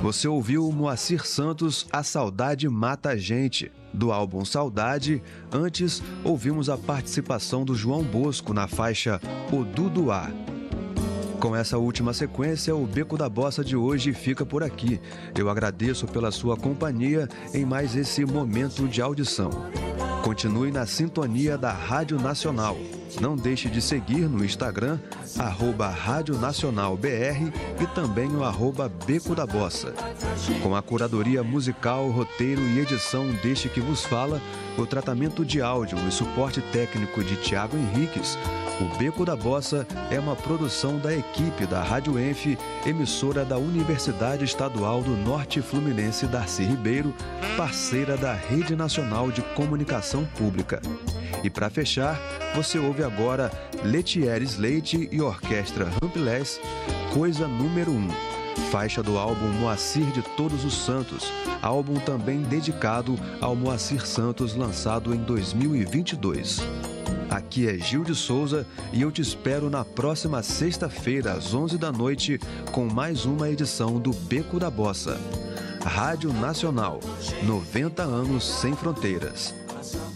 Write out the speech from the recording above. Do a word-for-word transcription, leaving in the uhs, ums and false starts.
Você ouviu Moacir Santos, A Saudade Mata a Gente, do álbum Saudade. Antes, ouvimos a participação do João Bosco na faixa O Duduá. Com essa última sequência, o Beco da Bossa de hoje fica por aqui. Eu agradeço pela sua companhia em mais esse momento de audição. Continue na sintonia da Rádio Nacional. Não deixe de seguir no Instagram, arroba Rádio Nacional B R e também o arroba Beco da Bossa. Com a curadoria musical, roteiro e edição deste que vos fala, o tratamento de áudio e suporte técnico de Tiago Henriques, o Beco da Bossa é uma produção da equipe da Rádio Enf, emissora da Universidade Estadual do Norte Fluminense Darcy Ribeiro, parceira da Rede Nacional de Comunicação Pública. E para fechar, você ouve agora Letieres Leite e Orquestra Rampilés, Coisa Número um, faixa do álbum Moacir de Todos os Santos, álbum também dedicado ao Moacir Santos, lançado em dois mil e vinte e dois. Aqui é Gil de Souza e eu te espero na próxima sexta-feira, às onze da noite, com mais uma edição do Beco da Bossa. Rádio Nacional, noventa anos sem fronteiras.